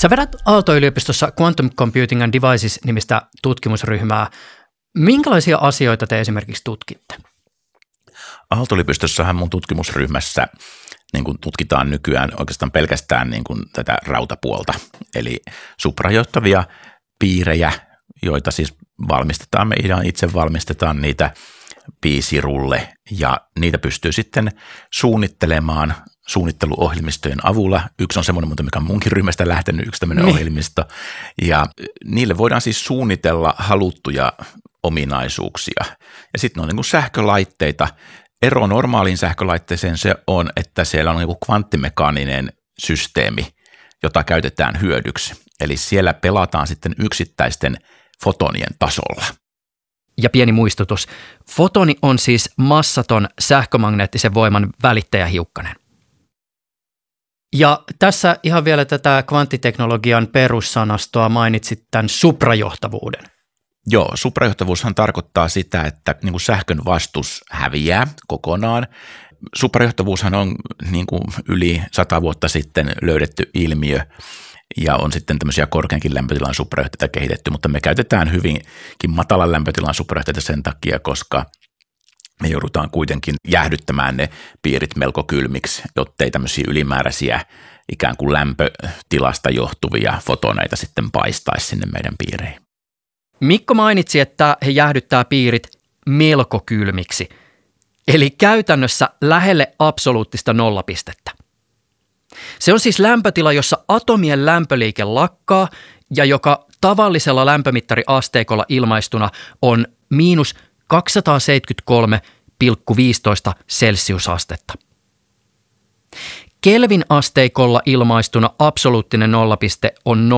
Sä vedät Aalto-yliopistossa Quantum Computing and Devices-nimistä tutkimusryhmää. Minkälaisia asioita te esimerkiksi tutkitte? Aalto-yliopistossahan mun tutkimusryhmässä niin kuin tutkitaan nykyään oikeastaan pelkästään niin kuin tätä rautapuolta, eli suprajohtavia piirejä, joita siis valmistetaan, me itse valmistetaan niitä piisirulle ja niitä pystyy sitten suunnittelemaan suunnitteluohjelmistojen avulla. Yksi on semmoinen, mikä on munkin ryhmästä lähtenyt, yksi tämmöinen ohjelmisto ja niille voidaan siis suunnitella haluttuja ominaisuuksia ja sitten ne on niin kuin sähkölaitteita. Ero normaaliin sähkölaitteeseen se on, että siellä on joku kvanttimekaaninen systeemi, jota käytetään hyödyksi. Eli siellä pelataan sitten yksittäisten fotonien tasolla. Ja pieni muistutus. Fotoni on siis massaton sähkömagneettisen voiman välittäjähiukkanen. Ja tässä ihan vielä tätä kvanttiteknologian perussanastoa mainitsit tämän suprajohtavuuden. Joo, suprajohtavuushan tarkoittaa sitä, että niin kuin sähkön vastus häviää kokonaan. Suprajohtavuushan on niin kuin yli 100 vuotta sitten löydetty ilmiö ja on sitten tämmöisiä korkeankin lämpötilan suprajohteita kehitetty, mutta me käytetään hyvinkin matalan lämpötilan suprajohteita sen takia, koska me joudutaan kuitenkin jäähdyttämään ne piirit melko kylmiksi, jottei tämmöisiä ylimääräisiä ikään kuin lämpötilasta johtuvia fotoneita sitten paistaisi sinne meidän piireihin. Mikko mainitsi, että he jäähdyttää piirit melko kylmiksi, eli käytännössä lähelle absoluuttista nollapistettä. Se on siis lämpötila, jossa atomien lämpöliike lakkaa ja joka tavallisella lämpömittariasteikolla ilmaistuna on miinus 273,15 celsiusastetta. Kelvin asteikolla ilmaistuna absoluuttinen nollapiste on